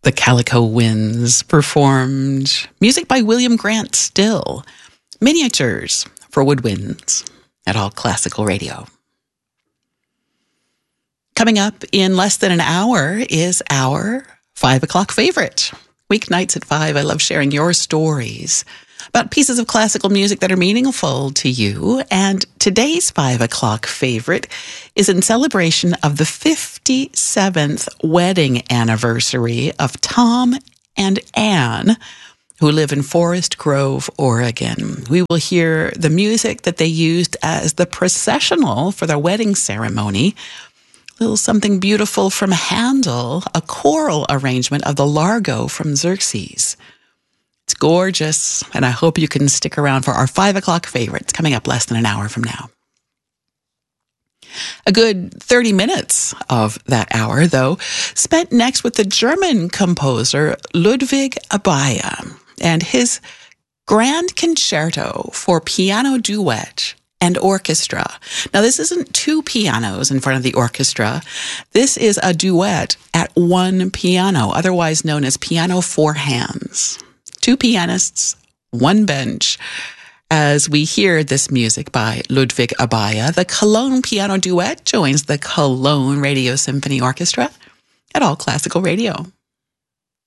The Calico Winds performed music by William Grant Still, Miniatures for Woodwinds at All Classical Radio. Coming up in less than an hour is our 5 o'clock favorite. Weeknights at 5, I love sharing your stories about pieces of classical music that are meaningful to you. And today's 5 o'clock favorite is in celebration of the 57th wedding anniversary of Tom and Ann, who live in Forest Grove, Oregon. We will hear the music that they used as the processional for their wedding ceremony. A little something beautiful from Handel, a choral arrangement of the Largo from Xerxes. It's gorgeous, and I hope you can stick around for our 5 o'clock favorites coming up less than an hour from now. A good 30 minutes of that hour, though, spent next with the German composer Ludwig Abaya and his Grand Concerto for Piano Duet and Orchestra. Now, this isn't two pianos in front of the orchestra. This is a duet at one piano, otherwise known as piano four hands. Two pianists, one bench. As we hear this music by Ludwig Abaya, the Cologne Piano Duet joins the Cologne Radio Symphony Orchestra at All Classical Radio.